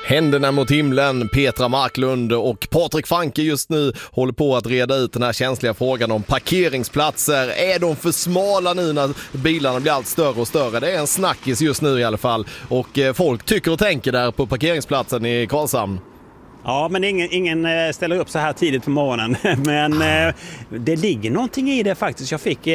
Händerna mot himlen, Petra Marklund och Patrik Franke just nu håller på att reda ut den här känsliga frågan om parkeringsplatser. Är de för smala nu när bilarna blir allt större och större? Det är en snackis just nu i alla fall. Och folk tycker och tänker där på parkeringsplatsen i Karlshamn. Ja, men ingen ställer upp så här tidigt på morgonen. Men det ligger någonting i det faktiskt.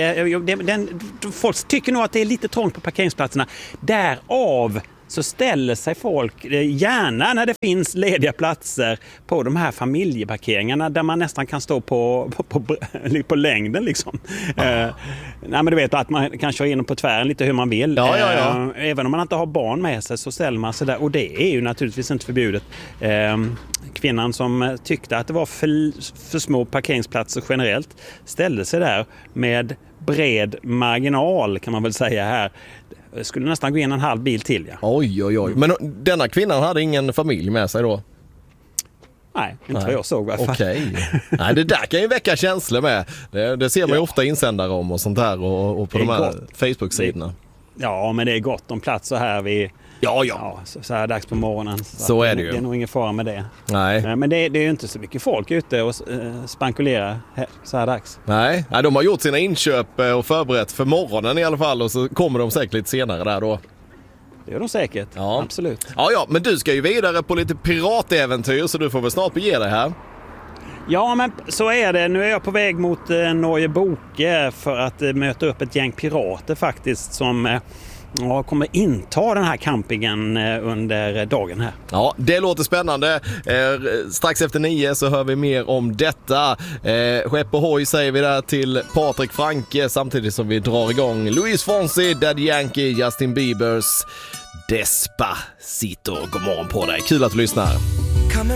Folk tycker nog att det är lite trångt på parkeringsplatserna. Därav så ställer sig folk gärna när det finns lediga platser på de här familjeparkeringarna där man nästan kan stå på längden liksom. Nej, men du vet att man kan köra in på tvären lite hur man vill. Ja. Även om man inte har barn med sig så ställer man sig där. Och det är ju naturligtvis inte förbjudet. Kvinnan som tyckte att det var för små parkeringsplatser generellt ställde sig där med bred marginal kan man väl säga här. Det skulle nästan gå in en halv bil till, ja. Oj. Men denna kvinnan hade ingen familj med sig då? Nej, inte vad jag såg i alla fall. Okej. Nej, det där kan ju väcka känslor med. Det ser man ju ofta insändare om och sånt här och på de här Facebook-sidorna. Ja, men det är gott om plats så här vid... Ja, så här dags på morgonen. Så är det ju. Det är nog ingen fara med det. Nej. Men det är ju inte så mycket folk ute och spankulerar så här dags. Nej, de har gjort sina inköp och förberett för morgonen i alla fall och så kommer de säkert lite senare där då. Det gör de säkert, ja. Absolut. Ja, men du ska ju vidare på lite piratäventyr så du får väl snart bege dig här. Ja, men så är det. Nu är jag på väg mot Norge Boke för att möta upp ett gäng pirater faktiskt som... kommer inta den här campingen under dagen här. Ja, det låter spännande. Strax efter 9 så hör vi mer om detta. Skepp och hoj säger vi där till Patrik Franke samtidigt som vi drar igång Luis Fonsi, Daddy Yankee, Justin Biebers Despacito. God morgon på dig. Kul att du lyssnar.